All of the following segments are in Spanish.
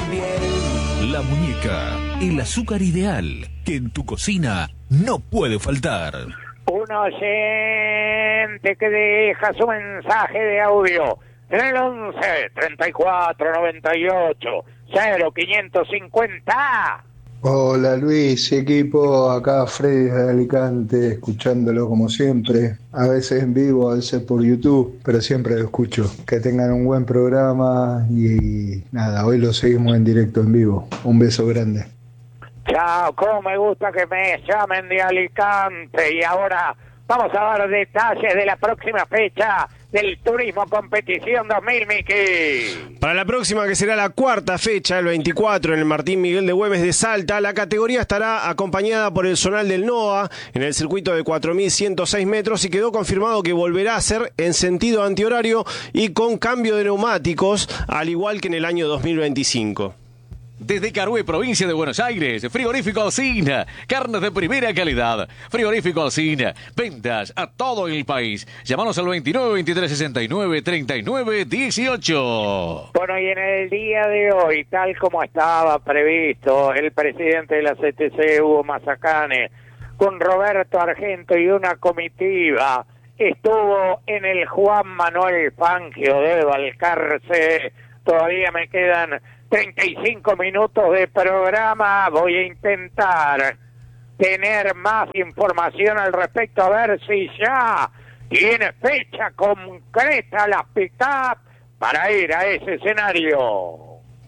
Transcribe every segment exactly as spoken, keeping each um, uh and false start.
La muñeca, el azúcar ideal que en tu cocina no puede faltar. Un oyente que deja su mensaje de audio en el once, treinta y cuatro, noventa y ocho, cero, quinientos cincuenta. Hola Luis, equipo, acá Freddy de Alicante, escuchándolo como siempre, a veces en vivo, a veces por YouTube, pero siempre lo escucho. Que tengan un buen programa y nada, hoy lo seguimos en directo en vivo. Un beso grande. Chao, cómo me gusta que me llamen de Alicante. Y ahora vamos a dar detalles de la próxima fecha del Turismo Competición dos mil, Miki. Para la próxima, que será la cuarta fecha, el veinticuatro, en el Martín Miguel de Güemes de Salta, la categoría estará acompañada por el zonal del NOA en el circuito de cuatro mil ciento seis metros y quedó confirmado que volverá a ser en sentido antihorario y con cambio de neumáticos, al igual que en el año dos mil veinticinco. Desde Carué, provincia de Buenos Aires, Frigorífico Alsina, carnes de primera calidad. Frigorífico Alsina, ventas a todo el país. Llámanos al veintinueve, veintitrés, sesenta y nueve, treinta y nueve, dieciocho. Bueno, y en el día de hoy, tal como estaba previsto, el presidente de la C T C, Hugo Mazacane, con Roberto Argento y una comitiva, estuvo en el Juan Manuel Fangio de Balcarce. Todavía me quedan treinta y cinco minutos de programa. Voy a intentar tener más información al respecto, a ver si ya tiene fecha concreta la pick-up para ir a ese escenario.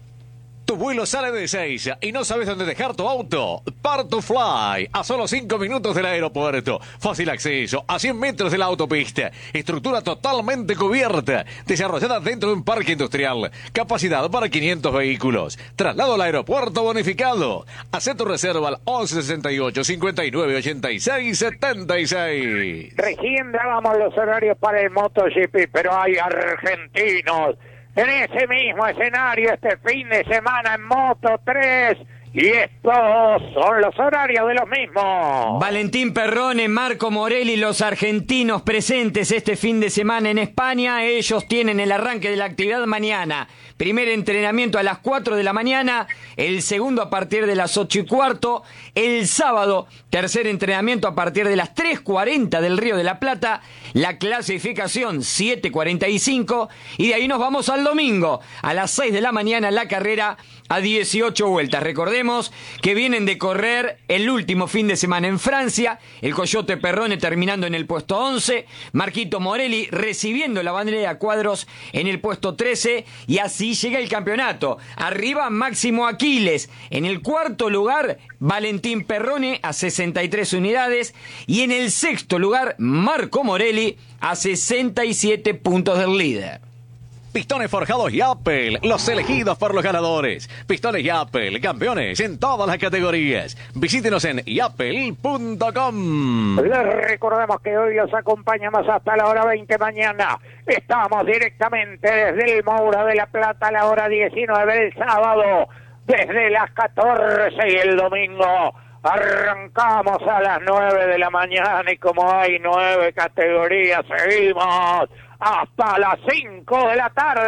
Tu vuelo sale de Ezeiza y no sabes dónde dejar tu auto. Part2Fly, a solo cinco minutos del aeropuerto. Fácil acceso, a cien metros de la autopista. Estructura totalmente cubierta, desarrollada dentro de un parque industrial. Capacidad para quinientos vehículos. Traslado al aeropuerto bonificado. Haz tu reserva al once sesenta y ocho, cincuenta y nueve, ochenta y seis, setenta y seis. Recién dábamos los horarios para el MotoGP, pero hay argentinos en ese mismo escenario este fin de semana en Moto tres, y estos son los horarios de los mismos. Valentín Perrone, Marco Morelli, los argentinos presentes este fin de semana en España. Ellos tienen el arranque de la actividad mañana. Primer entrenamiento a las cuatro de la mañana, el segundo a partir de las ocho y cuarto. El sábado, tercer entrenamiento a partir de las tres cuarenta del Río de la Plata. La clasificación siete cuarenta y cinco. Y de ahí nos vamos al domingo, a las seis de la mañana, la carrera a dieciocho vueltas. Recordemos que vienen de correr el último fin de semana en Francia. El Coyote Perrone terminando en el puesto once. Marquito Morelli recibiendo la bandera a cuadros en el puesto trece. Y así llega el campeonato. Arriba Máximo Aquiles. En el cuarto lugar Valentín Perrone a sesenta y tres unidades. Y en el sexto lugar Marco Morelli a sesenta y siete puntos del líder. Pistones forjados Yapel, los elegidos por los ganadores. Pistones Yapel, campeones en todas las categorías. Visítenos en yapel punto com. Les recordamos que hoy los acompañamos hasta la hora veinte mañana. Estamos directamente desde el Moura de la Plata a la hora diecinueve el sábado, desde las catorce, y el domingo arrancamos a las nueve de la mañana, y como hay nueve categorías, seguimos hasta las cinco de la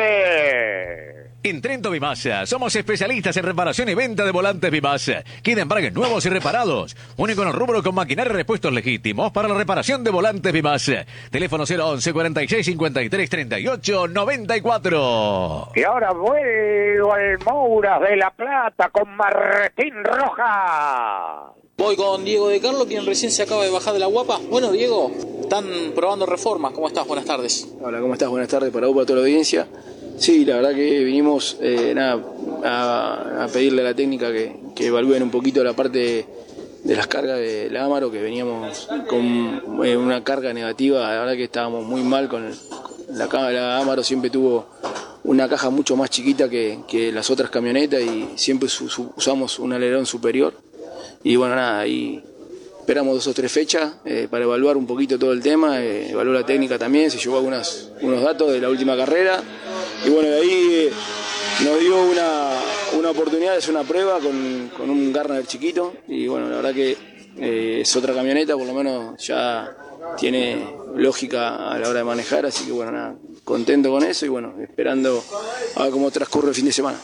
tarde. En Trento Bimasa somos especialistas en reparación y venta de volantes Bimasa. Kit embragues nuevos y reparados. Único en el rubro con maquinaria y repuestos legítimos para la reparación de volantes Bimasa. Teléfono cero once, cuarenta y seis, cincuenta y tres, treinta y ocho, noventa y cuatro. Y ahora vuelvo al Moura de la Plata con Martín Rojas. Voy con Diego de Carlo, quien recién se acaba de bajar de la Guapa. Bueno, Diego, están probando reformas. ¿Cómo estás? Buenas tardes. Hola, ¿cómo estás? Buenas tardes para vos, para toda la audiencia. Sí, la verdad que vinimos eh, nada, a, a pedirle a la técnica que, que evalúen un poquito la parte de, de las cargas del Amaro, que veníamos con eh, una carga negativa. La verdad que estábamos muy mal con el, la cámara. Amaro siempre tuvo una caja mucho más chiquita que, que las otras camionetas, y siempre su, su, usamos un alerón superior. Y bueno, nada, ahí esperamos dos o tres fechas eh, para evaluar un poquito todo el tema, eh, evaluar la técnica también, se llevó algunas, unos datos de la última carrera, y bueno, de ahí eh, nos dio una, una oportunidad de hacer una prueba con, con un Garner chiquito, y bueno, la verdad que eh, es otra camioneta, por lo menos ya tiene lógica a la hora de manejar, así que bueno, nada, contento con eso, y bueno, esperando a ver cómo transcurre el fin de semana.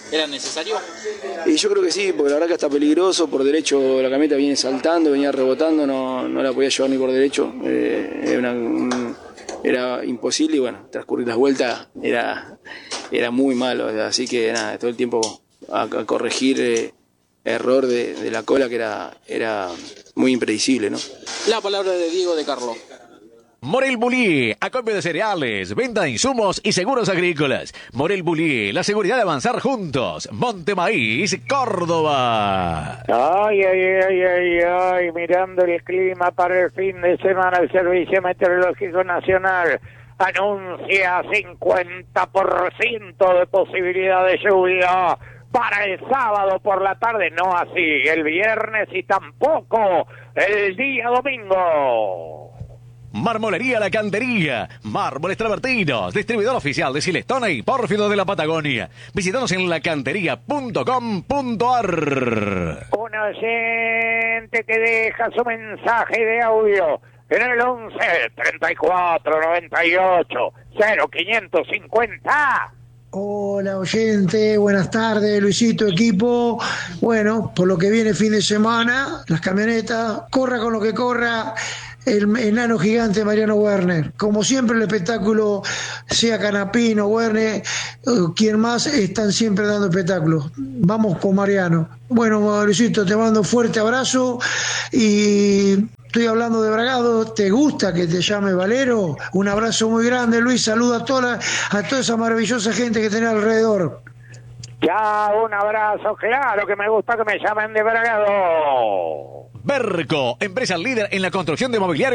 ¿Era necesario? Y yo creo que sí, porque la verdad que está peligroso, por derecho la camioneta viene saltando, venía rebotando, no, no la podía llevar ni por derecho, eh, era, una, un, era imposible y bueno, transcurrir las vueltas era, era muy malo, así que nada, todo el tiempo a, a corregir eh, error de, de la cola que era, era muy impredecible, ¿no? La palabra de Diego de Carlo. Morel Bullier, acopio de cereales, venta de insumos y seguros agrícolas. Morel Bullier, la seguridad de avanzar juntos. Montemaíz, Córdoba. Ay, ay, ay, ay, ay, mirando el clima para el fin de semana, el Servicio Meteorológico Nacional anuncia cincuenta por ciento de posibilidad de lluvia para el sábado por la tarde, no así el viernes y tampoco el día domingo. Marmolería La Cantería, mármoles travertinos, distribuidor oficial de Silestone y Pórfido de la Patagonia. Visítanos en lacantería punto com punto a r. Un oyente que deja su mensaje de audio en el once, treinta y cuatro, noventa y ocho, cero quinientos cincuenta. Hola oyente, buenas tardes Luisito, equipo. Bueno, por lo que viene fin de semana, las camionetas, corra con lo que corra el enano gigante Mariano Werner. Como siempre el espectáculo, sea Canapino, Werner, quien más, están siempre dando espectáculos. Vamos con Mariano. Bueno, Luisito, te mando un fuerte abrazo y estoy hablando de Bragado. ¿Te gusta que te llame Valero? Un abrazo muy grande, Luis. Saluda a toda, a toda esa maravillosa gente que tenés alrededor. Ya, un abrazo. Claro que me gusta que me llamen de Bragado. Berco, empresa líder en la construcción de mobiliario